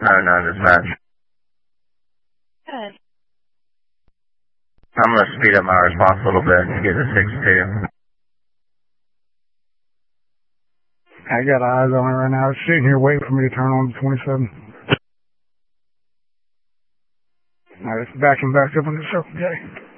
No, dispatch. Good. I'm going to speed up my response a little bit to get to 6-2. I got eyes on it right now. It's sitting here waiting for me to turn on the 27. Alright, it's backing back up on the circle, okay?